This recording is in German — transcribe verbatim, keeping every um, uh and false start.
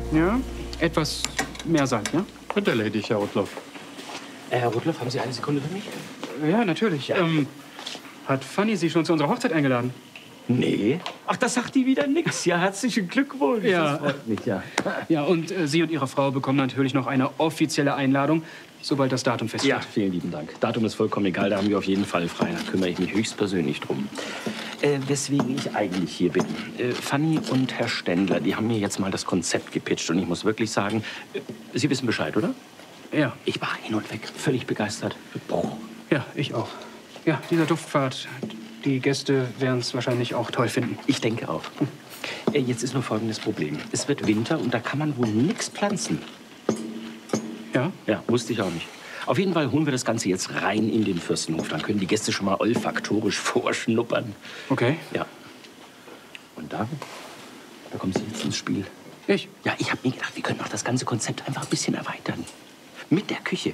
Ja, etwas mehr Salz, ja? Wird erledigt, Herr Rudloff. Äh, Herr Rudloff, haben Sie eine Sekunde für mich? Ja, natürlich. Ähm, hat Fanny Sie schon zu unserer Hochzeit eingeladen? Nee. Ach, das sagt die wieder nix. Ja, herzlichen Glückwunsch. Ja. Das freut mich, ja. Ja, und äh, Sie und Ihre Frau bekommen natürlich noch eine offizielle Einladung, sobald das Datum feststeht. Ja, vielen lieben Dank. Datum ist vollkommen egal, da haben wir auf jeden Fall frei. Da kümmere ich mich höchstpersönlich drum. Äh, weswegen ich eigentlich hier bin. Äh, Fanny und Herr Ständler, die haben mir jetzt mal das Konzept gepitcht. Und ich muss wirklich sagen, äh, Sie wissen Bescheid, oder? Ja. Ich war hin und weg, völlig begeistert. Boah. Ja, ich auch. Ja, dieser Duftpfad, die Gäste werden es wahrscheinlich auch toll finden. Ich denke auch. Äh, jetzt ist nur folgendes Problem. Es wird Winter und da kann man wohl nichts pflanzen. Ja? Ja, wusste ich auch nicht. Auf jeden Fall holen wir das Ganze jetzt rein in den Fürstenhof. Dann können die Gäste schon mal olfaktorisch vorschnuppern. Okay. Ja. Und dann, da kommen Sie jetzt ins Spiel. Ich? Ja, ich habe mir gedacht, wir können auch das ganze Konzept einfach ein bisschen erweitern. Mit der Küche.